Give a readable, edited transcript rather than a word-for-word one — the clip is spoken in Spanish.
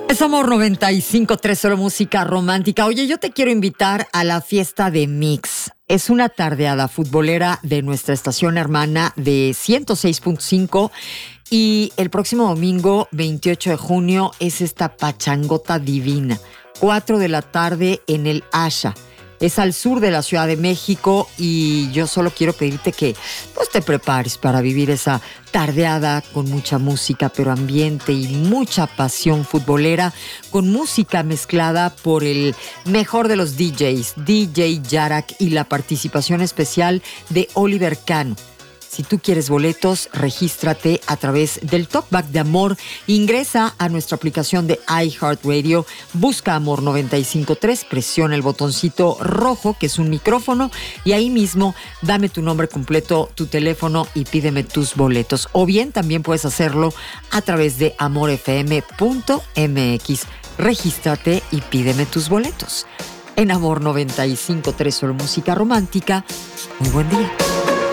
Es Amor 95.3, solo música romántica. Oye, yo te quiero invitar a la fiesta de Mix. Es una tardeada futbolera de nuestra estación hermana de 106.5 y el próximo domingo, 28 de junio, es esta pachangota divina. 4 de la tarde en el Asha. Es al sur de la Ciudad de México y yo solo quiero pedirte que pues, te prepares para vivir esa tardeada con mucha música, pero ambiente y mucha pasión futbolera, con música mezclada por el mejor de los DJs, DJ Yarak, y la participación especial de Oliver Cano. Si tú quieres boletos, regístrate a través del Talkback de Amor. Ingresa a nuestra aplicación de iHeartRadio, busca Amor 95.3, presiona el botoncito rojo, que es un micrófono, y ahí mismo dame tu nombre completo, tu teléfono y pídeme tus boletos. O bien también puedes hacerlo a través de amorfm.mx. Regístrate y pídeme tus boletos. En Amor 95.3, solo música romántica. Muy buen día.